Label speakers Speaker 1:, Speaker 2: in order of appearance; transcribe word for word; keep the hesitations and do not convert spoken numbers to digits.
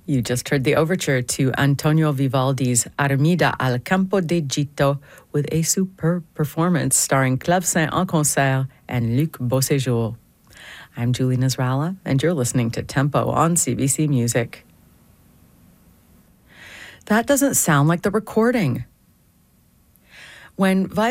Speaker 1: You just heard the overture to Antonio Vivaldi's Armida al Campo de Gitto with a superb performance starring Clavecin en concert and Luc Beauséjour. I'm Julie Nasrallah, and you're listening to Tempo on C B C Music. That doesn't sound like the recording. When